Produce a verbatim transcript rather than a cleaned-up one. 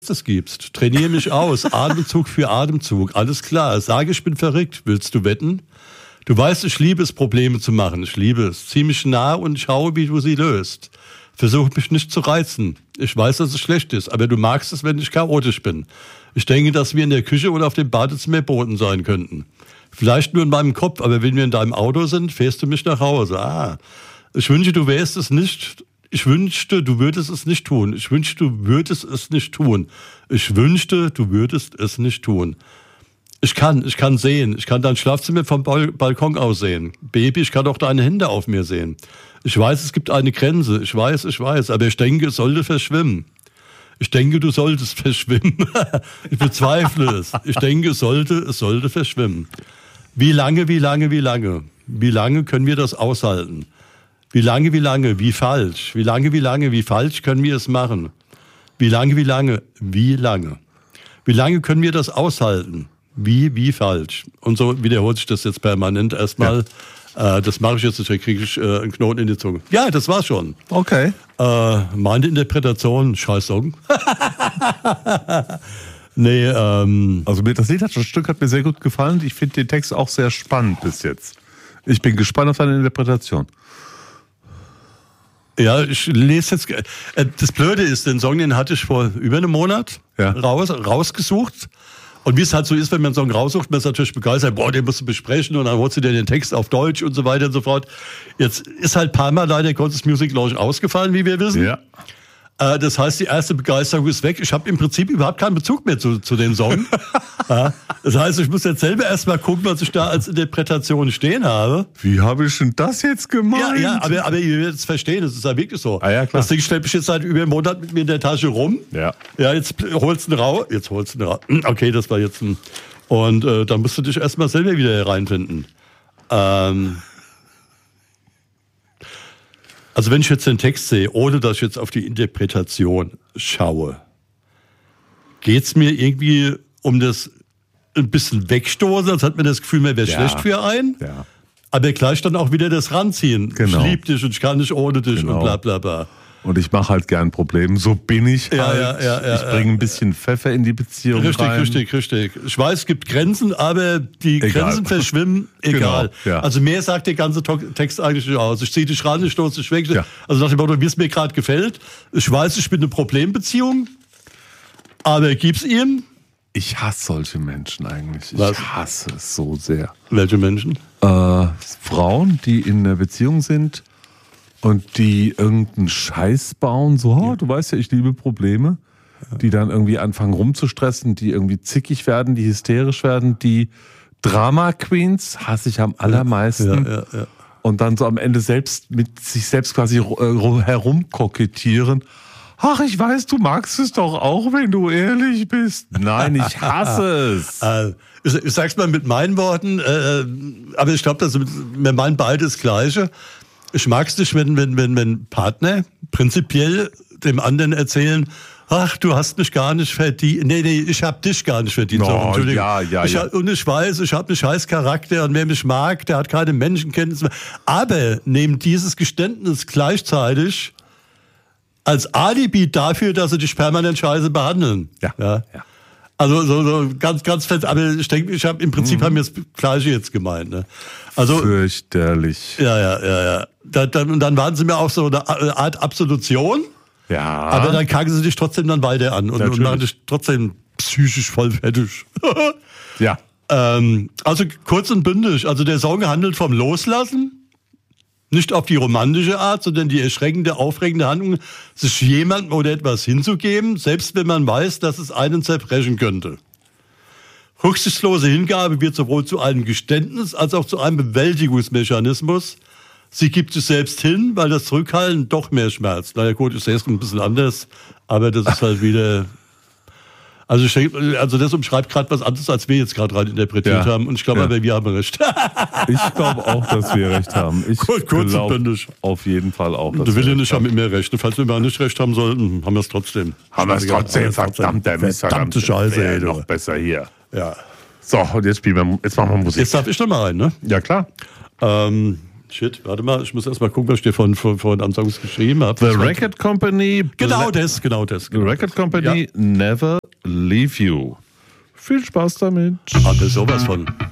das gibst. Trainiere mich aus. Atemzug für Atemzug. Alles klar. Sage, ich bin verrückt. Willst du wetten? Du weißt, ich liebe es, Probleme zu machen. Ich liebe es. Zieh mich nah und schaue, wie du sie löst. Versuche mich nicht zu reizen. Ich weiß, dass es schlecht ist, aber du magst es, wenn ich chaotisch bin. Ich denke, dass wir in der Küche oder auf dem Badezimmerboden sein könnten. Vielleicht nur in meinem Kopf, aber wenn wir in deinem Auto sind, fährst du mich nach Hause. Ah. Ich wünsche, du wärst es nicht. Ich wünschte, du würdest es nicht tun. Ich wünschte, du würdest es nicht tun. Ich wünschte, du würdest es nicht tun. Ich kann, ich kann sehen. Ich kann dein Schlafzimmer vom Bal- Balkon aus sehen. Baby, ich kann auch deine Hände auf mir sehen. Ich weiß, es gibt eine Grenze. Ich weiß, ich weiß. Aber ich denke, es sollte verschwimmen. Ich denke, du solltest verschwimmen. Ich bezweifle es. Ich denke, es sollte, es sollte verschwimmen. Wie lange, wie lange, wie lange? Wie lange können wir das aushalten? Wie lange, wie lange, wie falsch? Wie lange, wie lange, wie falsch können wir es machen? Wie lange, wie lange, wie lange? Wie lange können wir das aushalten? Wie, wie falsch? Und so wiederholt sich das jetzt permanent erstmal. Ja. Äh, das mache ich jetzt, da kriege ich äh, einen Knoten in die Zunge. Ja, das war's schon. Okay. Äh, meine Interpretation, scheiß Song. nee, ähm. Also das Lied hat, das Stück hat mir sehr gut gefallen. Ich finde den Text auch sehr spannend bis jetzt. Ich bin gespannt auf deine Interpretation. Ja, ich lese jetzt. Äh, das Blöde ist, den Song, den hatte ich vor über einem Monat ja. raus, rausgesucht. Und wie es halt so ist, wenn man einen Song raussucht, man ist natürlich begeistert, boah, den musst du besprechen und dann holst du dir den Text auf Deutsch und so weiter und so fort. Jetzt ist halt ein paar Mal leider Gottes Music Lounge ausgefallen, wie wir wissen. Ja. Äh, das heißt, die erste Begeisterung ist weg. Ich habe im Prinzip überhaupt keinen Bezug mehr zu, zu dem Song. ja. Das heißt, ich muss jetzt selber erst mal gucken, was ich da als Interpretation stehen habe. Wie habe ich denn das jetzt gemeint? Ja, ja, aber, aber ihr werdet es verstehen, das ist ja wirklich so. Ah, ja, klar. Das Ding schleppe ich jetzt seit über einem Monat mit mir in der Tasche rum. Ja. Ja, jetzt holst du ihn raus. Jetzt holst du ihn raus. Okay, das war jetzt ein... Und äh, da musst du dich erst mal selber wieder hereinfinden. Ähm... Also wenn ich jetzt den Text sehe, ohne dass ich jetzt auf die Interpretation schaue, geht's mir irgendwie um das ein bisschen wegstoßen, als hat man das Gefühl, man wäre ja. schlecht für einen. Ja. Aber gleich dann auch wieder das Ranziehen. Genau. Ich lieb dich und ich kann nicht ohne dich genau. und bla bla bla. Und ich mache halt gern Probleme. So bin ich halt. Ja, ja, ja, ja, ich bringe ein bisschen Pfeffer in die Beziehung richtig, rein. Richtig, richtig, richtig. Ich weiß, es gibt Grenzen, aber die Egal. Grenzen verschwimmen, egal. Genau, ja. Also mehr sagt der ganze Text eigentlich nicht aus. Ich zieh dich ran, ich stoße dich weg. Ja. Also nach dem Motto, wie es mir gerade gefällt. Ich weiß, ich bin eine Problembeziehung, aber gib's ihm. Ich hasse solche Menschen eigentlich. Ich Was? hasse es so sehr. Welche Menschen? Äh, Frauen, die in einer Beziehung sind und die irgendeinen Scheiß bauen, so, oh, du weißt ja, ich liebe Probleme, ja. Die dann irgendwie anfangen rumzustressen, die irgendwie zickig werden, die hysterisch werden, die Drama-Queens hasse ich am allermeisten. Ja, ja, ja. Und dann so am Ende selbst mit sich selbst quasi äh, herumkokettieren. Ach, ich weiß, du magst es doch auch, wenn du ehrlich bist. Nein, ich hasse es. Äh, ich, ich sag's mal mit meinen Worten, äh, aber ich glaube, wir meinen beide das Gleiche. Ich mag's nicht, wenn, wenn, wenn, wenn Partner prinzipiell dem anderen erzählen, ach, du hast mich gar nicht verdient. Nee, nee, ich hab dich gar nicht verdient. No, so, Entschuldigung. Ja, ja, ich, ja. Und ich weiß, ich habe einen scheiß Charakter und wer mich mag, der hat keine Menschenkenntnis mehr. Aber neben dieses Geständnis gleichzeitig als Alibi dafür, dass sie dich permanent scheiße behandeln. Ja, ja. ja. Also so, so ganz, ganz fest. Aber ich denke, ich habe im Prinzip mhm. haben wir das Gleiche jetzt gemeint. Ne? Also fürchterlich. Ja, ja, ja, ja. Da, dann, und dann waren sie mir auch so eine Art Absolution. Ja. Aber dann kacken sie dich trotzdem dann weiter an und, und machen dich trotzdem psychisch voll fertig. ja. Ähm, also kurz und bündig. Also der Song handelt vom Loslassen. Nicht auf die romantische Art, sondern die erschreckende, aufregende Handlung, sich jemandem oder etwas hinzugeben, selbst wenn man weiß, dass es einen zerbrechen könnte. Rücksichtslose Hingabe wird sowohl zu einem Geständnis als auch zu einem Bewältigungsmechanismus. Sie gibt sich selbst hin, weil das Zurückhalten doch mehr schmerzt. Na ja gut, ich sehe es ein bisschen anders, aber das ist halt wieder... Also, ich, also das umschreibt gerade was anderes, als wir jetzt gerade rein interpretiert ja. haben. Und ich glaube ja. aber, wir haben recht. Ich glaube auch, dass wir recht haben. Ich glaube auf jeden Fall auch. Der Wille nicht haben immer recht. Und falls wir mal nicht recht haben sollten, haben wir es trotzdem. Haben wir es trotzdem. Verdammt, der verdammte Scheiße. Ey, noch besser hier. Ja. So, und jetzt, spielen wir, jetzt machen wir Musik. Jetzt darf ich noch mal rein, ne? Ja, klar. Ähm, Shit, warte mal, ich muss erst mal gucken, was ich dir von, von, von am Songs geschrieben habe. The Record Company. Genau das, genau das. The Record Company, Ja. Never Leave You. Viel Spaß damit. Hat er sowas von.